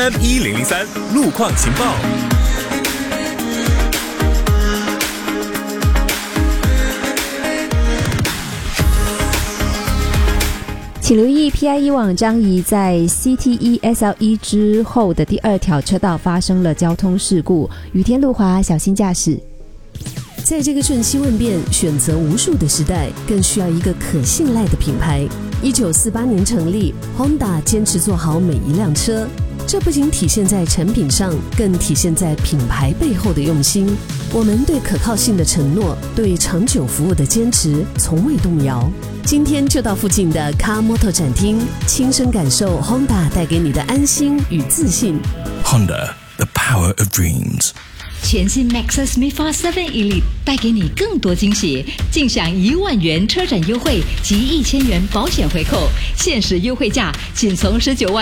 M1003 路况情报。 请留意 PIE 网张仪在 CTE SLE 之后的第2条车道发生了交通事故，雨天路滑，小心驾驶。 在这个瞬息万变、选择无数的时代，更需要一个可信赖的品牌。1948年成立 ，Honda 坚持做好每一辆车，这不仅体现在产品上，更体现在品牌背后的用心。我们对可靠性的承诺，对长久服务的坚持，从未动摇。今天就到附近的 Car Motor 展厅，亲身感受 Honda 带给你的安心与自信。 Honda, the power of dreams。 全新 Maxus MIFA 7 Elite 带给你更多惊喜，尽享1万元车展优惠及1000元保险回扣，限时优惠价仅从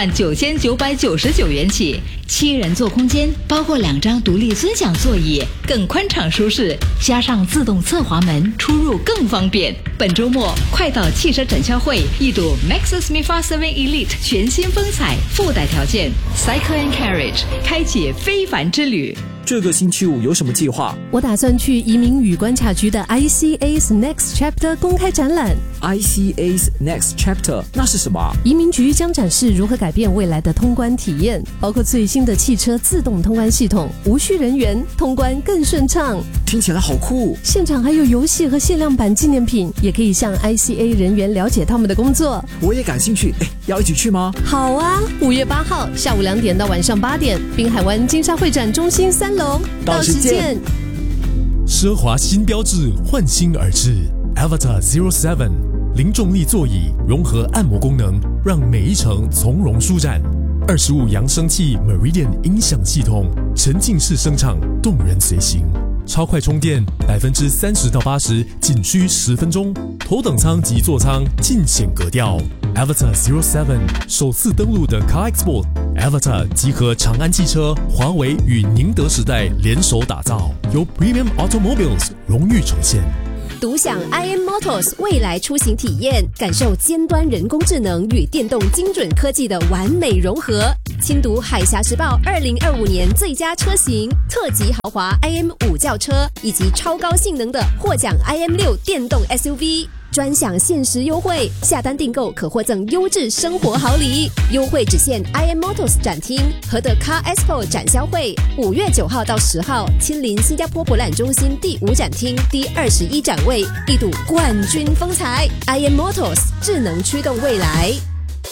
199999元起。7人座空间，包括2张独立尊享座椅，更宽敞舒适，加上自动侧滑门，出入更方便。本周末快到汽车展销会一睹 Maxus MIFA 7 Elite 全新风采，附带条件 Cycle and Carriage 开启非凡之旅。 这个星期五有什么计划？ 我打算去移民与观察局的 ICA's Next Chapter 公开展览。 ICA's Next Chapter 那是什么？ 移民局将展示如何改变未来的通关体验，包括最新的汽车自动通关系统，无需人员，通关更顺畅。 听起来好酷！ 现场还有游戏和限量版纪念品，也可以向 ICA 人员了解他们的工作。 我也感兴趣，要一起去吗？ 好啊！5月8号下午2点到晚上8点，滨海湾金沙会展中心3楼，到时见。 奢华新标志焕新而至 Avatar 07， 零重力座椅融合按摩功能，让每一程从容舒展。25扬声器 Meridian 音响系统，沉浸式声场，动人随行。超快充电30%到80%，仅需10分钟。头等舱及座舱尽显格调。Avatar 07首次登陆的 Car Expo Avatar 集合长安汽车、华为与宁德时代联手打造，由 Premium Automobiles 荣誉呈现。 独享 IM Motors 未来出行体验，感受尖端人工智能与电动精准科技的完美融合。亲读海峡时报2025年最佳车型，特级豪华 IM5 轿车，以及超高性能的获奖 IM6 电动 SUV。专享限时优惠，下单订购可获赠优质生活好礼。优惠只限 IM Motors 展厅和的 Car Expo 展销会，5月9号到10号亲临新加坡博览中心第5展厅第21展位，一睹冠军风采。IM Motors 智能驱动未来。